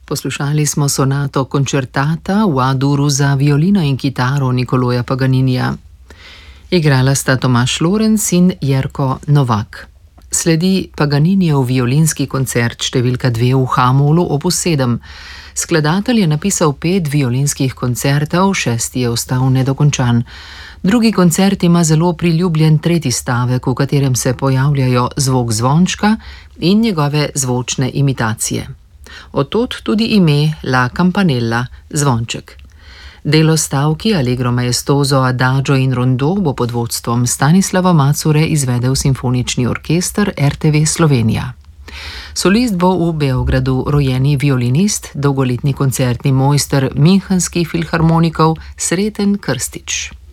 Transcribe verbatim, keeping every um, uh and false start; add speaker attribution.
Speaker 1: Poslušali smo sonato Concertata v A-duru za violino in kitaro Nicoloja Paganinija. Igrala sta Tomaž Lorenz in Jerko Novak. Sledi Paganinijev violinski koncert številka dve v H-molu opus sedem. Skladatelj je napisal pet violinskih koncertov, šesti je ostal nedokončan. Drugi koncert ima zelo priljubljen tretji stavek, v katerem se pojavljajo zvok zvončka in njegove zvočne imitacije. Od tod tudi ime La Campanella, zvonček. Delo stavki Allegro maestoso, adagio in rondo bo pod vodstvom Stanislava Macure izvedel simfonični orkester R T V Slovenija. Solist bo v Beogradu rojeni violinist, dolgoletni koncertni mojster Münchenskih filharmonikov Sreten Krstič.